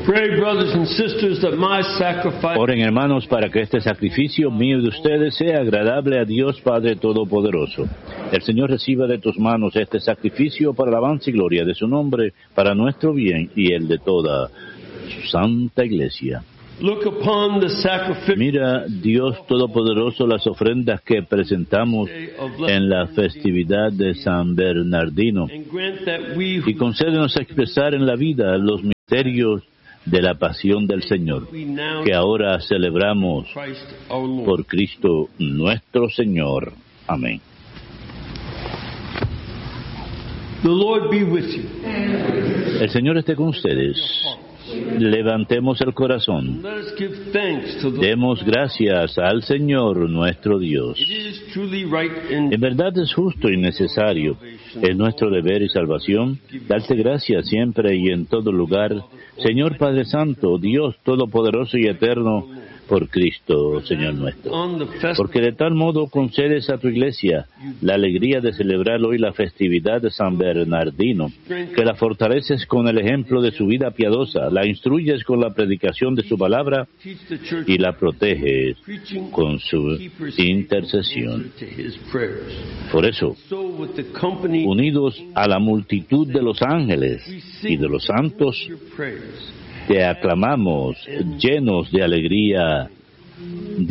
Pray, brothers and sisters, that my sacrifice... Oren, hermanos, para que este sacrificio mío de ustedes sea agradable a Dios Padre Todopoderoso. El Señor reciba de tus manos este sacrificio para la alabanza y gloria de su nombre, para nuestro bien y el de toda su santa Iglesia. Look upon the sacrifice... Mira, Dios Todopoderoso, las ofrendas que presentamos en la festividad de San Bernardino, y concédenos expresar en la vida los misterios de la pasión del Señor, que ahora celebramos por Cristo nuestro Señor. Amén. The Lord be with you. El Señor esté con ustedes. Levantemos el corazón. Let us give thanks to the... Demos gracias al Señor nuestro Dios. It is truly right and... En verdad es justo y necesario, es nuestro deber y salvación, darte gracias siempre y en todo lugar, Señor Padre Santo, Dios Todopoderoso y Eterno, por Cristo, Señor nuestro. Porque de tal modo concedes a tu Iglesia la alegría de celebrar hoy la festividad de San Bernardino, que la fortaleces con el ejemplo de su vida piadosa, la instruyes con la predicación de su palabra y la proteges con su intercesión. Por eso, unidos a la multitud de los ángeles y de los santos, te aclamamos llenos de alegría,